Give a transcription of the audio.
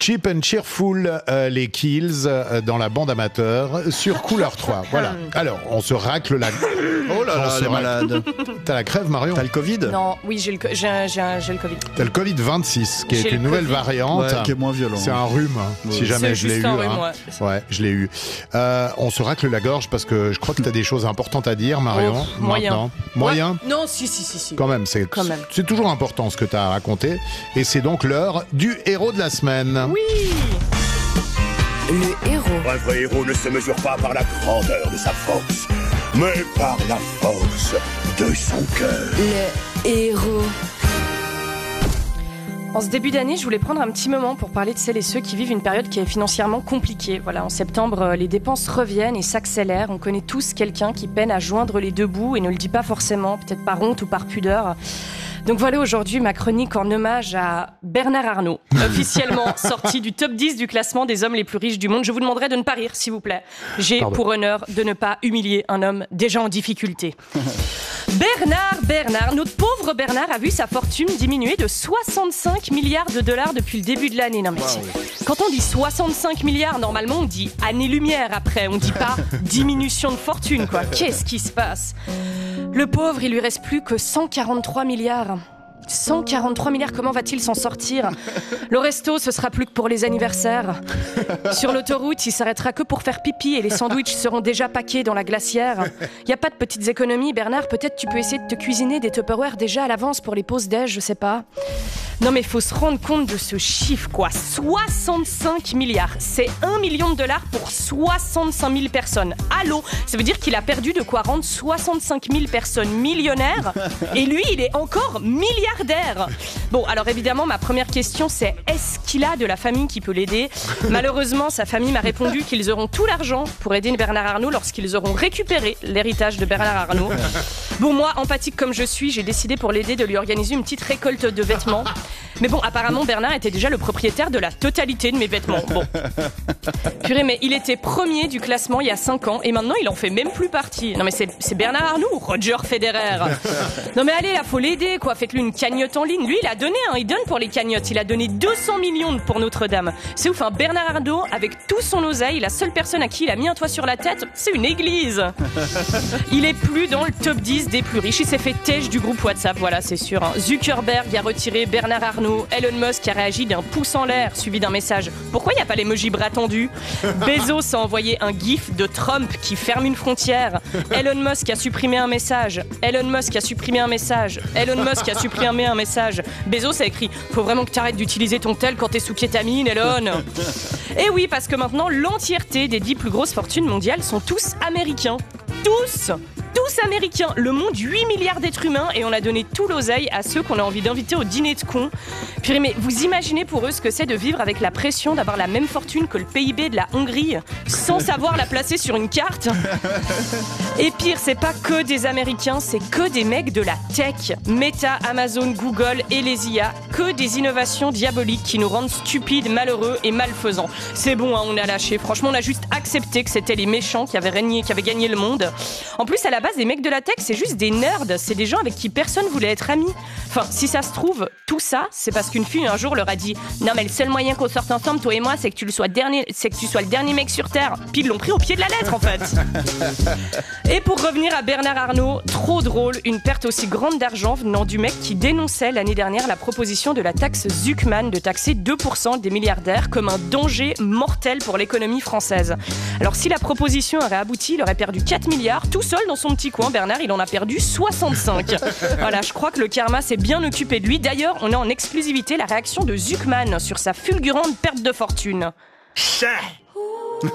Cheap and Cheerful, les Kills, dans la bande amateur, sur Couleur 3. Voilà. Alors, on se racle la... Oh là là, les malades. T'as la crève, Marion? T'as le Covid? Non, oui, j'ai le Covid. T'as le Covid-26, qui est J'ai une le nouvelle Covid. variante. Ouais, qui est moins violent. C'est un rhume, si jamais je l'ai eu. C'est juste un rhume, Ouais, je l'ai eu. On se racle la gorge parce que je crois que t'as des choses importantes à dire, Marion. Oh, moyen. Maintenant. Moyen? Ouais. Non, si. Quand même, c'est toujours important ce que t'as à raconter. Et c'est donc l'heure du héros de la semaine. Oui. Le héros. Un vrai héros ne se mesure pas par la grandeur de sa force, mais par la force de son cœur. Le héros. En ce début d'année, je voulais prendre un petit moment pour parler de celles et ceux qui vivent une période qui est financièrement compliquée. Voilà, en septembre, les dépenses reviennent et s'accélèrent. On connaît tous quelqu'un qui peine à joindre les deux bouts et ne le dit pas forcément, peut-être par honte ou par pudeur. Donc voilà aujourd'hui ma chronique en hommage à Bernard Arnault, officiellement sorti du top 10 du classement des hommes les plus riches du monde. Je vous demanderai de ne pas rire, s'il vous plaît. J'ai pour honneur de ne pas humilier un homme déjà en difficulté. Bernard, notre pauvre Bernard a vu sa fortune diminuer de 65 milliards de dollars depuis le début de l'année. Non mais quand on dit 65 milliards, normalement on dit année-lumière après, on dit pas diminution de fortune quoi. Qu'est-ce qui se passe ? Le pauvre, il lui reste plus que 143 milliards. 143 milliards, comment va-t-il s'en sortir ? Le resto, ce sera plus que pour les anniversaires. Sur l'autoroute, il s'arrêtera que pour faire pipi et les sandwichs seront déjà paqués dans la glacière. Il n'y a pas de petites économies, Bernard. Peut-être tu peux essayer de te cuisiner des Tupperware déjà à l'avance pour les pauses déj, je sais pas. Non mais faut se rendre compte de ce chiffre quoi. 65 milliards, c'est 1 million de dollars pour 65 000 personnes. Allô ? Ça veut dire qu'il a perdu de quoi rendre 65 000 personnes millionnaires et lui il est encore milliardaire. Bon alors évidemment ma première question c'est est-ce qu'il a de la famille qui peut l'aider ? Malheureusement sa famille m'a répondu qu'ils auront tout l'argent pour aider Bernard Arnault lorsqu'ils auront récupéré l'héritage de Bernard Arnault. Bon moi empathique comme je suis, j'ai décidé pour l'aider de lui organiser une petite récolte de vêtements. Mais bon, apparemment, Bernard était déjà le propriétaire de la totalité de mes vêtements. Bon. Purée, mais il était premier du classement il y a 5 ans et maintenant, il en fait même plus partie. Non, mais c'est Bernard Arnault ou Roger Federer. Non, mais allez, là, faut l'aider, quoi. Faites-lui une cagnotte en ligne. Lui, il a donné, il donne pour les cagnottes. Il a donné 200 millions pour Notre-Dame. C'est ouf, Bernard Arnault, avec tout son oseille, la seule personne à qui il a mis un toit sur la tête, c'est une église. Il est plus dans le top 10 des plus riches. Il s'est fait têche du groupe WhatsApp, voilà, c'est sûr. Zuckerberg a retiré Bernard Arnault. Elon Musk a réagi d'un pouce en l'air suivi d'un message. Pourquoi il n'y a pas l'emoji bras tendu ? Bezos a envoyé un gif de Trump qui ferme une frontière. Elon Musk a supprimé un message. Elon Musk a supprimé un message. Elon Musk a supprimé un message. Bezos a écrit « Faut vraiment que tu arrêtes d'utiliser ton tel quand t'es sous kétamine, Elon !» Et oui, parce que maintenant, l'entièreté des 10 plus grosses fortunes mondiales sont tous américains. Tous américains. Le monde, 8 milliards d'êtres humains et on a donné tout l'oseille à ceux qu'on a envie d'inviter au dîner de cons. Puis, mais vous imaginez pour eux ce que c'est de vivre avec la pression d'avoir la même fortune que le PIB de la Hongrie sans savoir la placer sur une carte. Et pire, c'est pas que des Américains, c'est que des mecs de la tech. Meta, Amazon, Google et les IA. Que des innovations diaboliques qui nous rendent stupides, malheureux et malfaisants. C'est bon, on a lâché. Franchement, on a juste accepté que c'était les méchants qui avaient gagné le monde. En plus, à la base, les mecs de la tech, c'est juste des nerds. C'est des gens avec qui personne voulait être ami. Enfin, si ça se trouve, tout ça, c'est parce qu'une fille un jour leur a dit « Non, mais le seul moyen qu'on sorte ensemble, toi et moi, c'est que tu sois le dernier mec sur Terre. » Puis ils l'ont pris au pied de la lettre, en fait. Et pour revenir à Bernard Arnault, trop drôle, une perte aussi grande d'argent venant du mec qui dénonçait l'année dernière la proposition de la taxe Zuckman de taxer 2% des milliardaires comme un danger mortel pour l'économie française. Alors si la proposition aurait abouti, il aurait perdu 4 milliards tout seul dans son petit coin. Bernard, il en a perdu 65. Voilà, je crois que le karma s'est bien occupé de lui. D'ailleurs, on a en exclusivité la réaction de Zuckman sur sa fulgurante perte de fortune. Chais !